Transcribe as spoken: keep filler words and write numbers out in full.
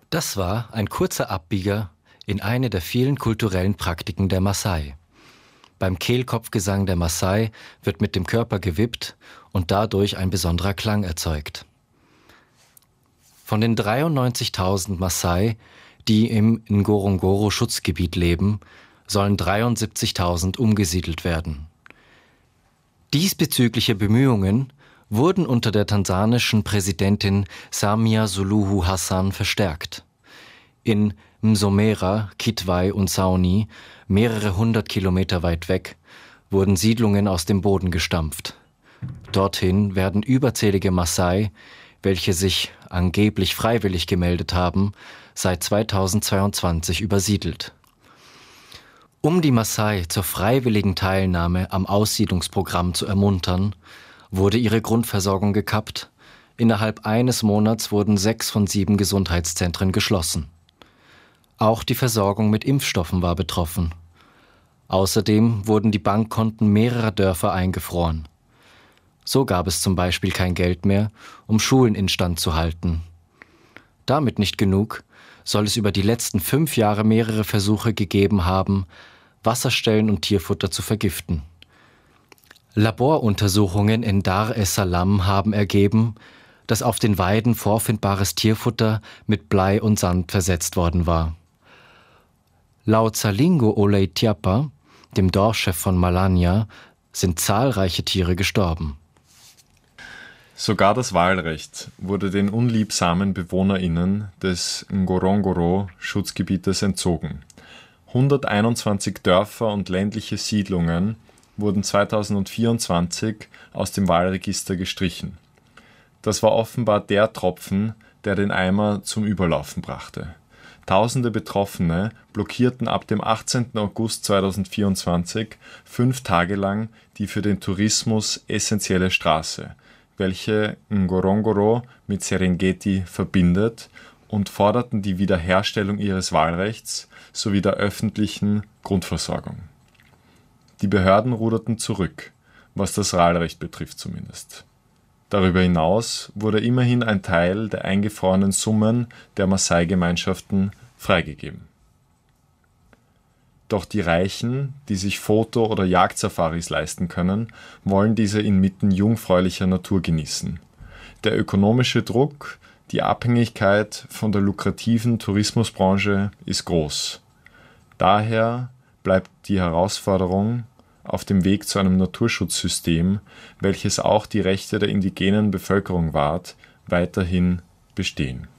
Das war ein kurzer Abbieger in eine der vielen kulturellen Praktiken der Maasai. Beim Kehlkopfgesang der Maasai wird mit dem Körper gewippt und dadurch ein besonderer Klang erzeugt. Von den dreiundneunzigtausend Maasai, die im Ngorongoro-Schutzgebiet leben, sollen dreiundsiebzigtausend umgesiedelt werden. Diesbezügliche Bemühungen wurden unter der tansanischen Präsidentin Samia Suluhu Hassan verstärkt. In Msomera, Kitwai und Sauni, mehrere hundert Kilometer weit weg, wurden Siedlungen aus dem Boden gestampft. Dorthin werden überzählige Maasai, welche sich angeblich freiwillig gemeldet haben, seit zweitausendzweiundzwanzig übersiedelt. Um die Maasai zur freiwilligen Teilnahme am Aussiedlungsprogramm zu ermuntern, wurde ihre Grundversorgung gekappt. Innerhalb eines Monats wurden sechs von sieben Gesundheitszentren geschlossen. Auch die Versorgung mit Impfstoffen war betroffen. Außerdem wurden die Bankkonten mehrerer Dörfer eingefroren. So gab es zum Beispiel kein Geld mehr, um Schulen instand zu halten. Damit nicht genug, soll es über die letzten fünf Jahre mehrere Versuche gegeben haben, Wasserstellen und Tierfutter zu vergiften. Laboruntersuchungen in Dar es Salaam haben ergeben, dass auf den Weiden vorfindbares Tierfutter mit Blei und Sand versetzt worden war. Laut Salingo Oleitiapa, dem Dorfchef von Malanya, sind zahlreiche Tiere gestorben. Sogar das Wahlrecht wurde den unliebsamen BewohnerInnen des Ngorongoro-Schutzgebietes entzogen. hunderteinundzwanzig Dörfer und ländliche Siedlungen wurden zweitausendvierundzwanzig aus dem Wahlregister gestrichen. Das war offenbar der Tropfen, der den Eimer zum Überlaufen brachte. Tausende Betroffene blockierten ab dem achtzehnten August zweitausendvierundzwanzig fünf Tage lang die für den Tourismus essentielle Straße, welche Ngorongoro mit Serengeti verbindet, und forderten die Wiederherstellung ihres Wahlrechts sowie der öffentlichen Grundversorgung. Die Behörden ruderten zurück, was das Wahlrecht betrifft zumindest. Darüber hinaus wurde immerhin ein Teil der eingefrorenen Summen der Maasai-Gemeinschaften freigegeben. Doch die Reichen, die sich Foto- oder Jagdsafaris leisten können, wollen diese inmitten jungfräulicher Natur genießen. Der ökonomische Druck, die Abhängigkeit von der lukrativen Tourismusbranche ist groß. Daher bleibt die Herausforderung auf dem Weg zu einem Naturschutzsystem, welches auch die Rechte der indigenen Bevölkerung wahrt, weiterhin bestehen.